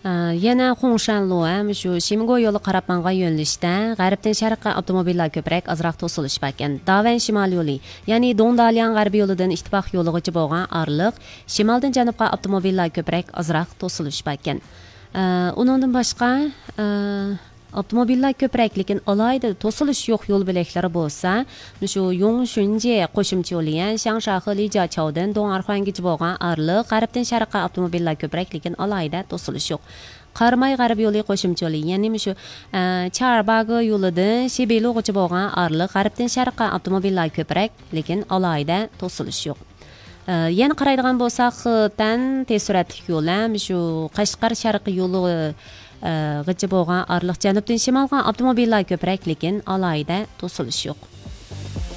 Yana Xongshanlu ham shu Shimigo yo'li qarab yo'nalishda g'arbdan sharqqa avtomobillar ko'proq azroq to'silish ekan. Davan shimol yo'li, ya'ni Dongdalian g'arbiy yo'lidan ittifoq yo'lig'icha bo'lgan orliq shimoldan janubga avtomobillar ko'proq azroq to'silish ekan. Uningdan boshqa avtomobillar ko'proq, lekin alohida to'silish yo'q yo'l bo'laklari bo'lsa, shu Yongshunji qo'shimcha yo'li, ya'ni Shangshahe Lijiachoudan Dong'arxuangacha bo'lgan orliq g'arbdan sharqqa avtomobillar ko'proq, lekin alohida to'silish yo'q. Qarmay g'arb yo'li qo'shimcha yo'li, ya'ni shu Charbagi yo'lidan Shebelug'gacha bo'lgan orliq g'arbdan sharqqa avtomobillar ko'proq, lekin alohida to'silish yo'q. Yana qaraydigan bo'lsak, Xitoydan tez suratli yo'l ham shu Qashqar sharqiy yo'li g'ichi bo'lgan orliq janubdan shimolga avtomobillar ko'proq, lekin alohida to'silish yo'q.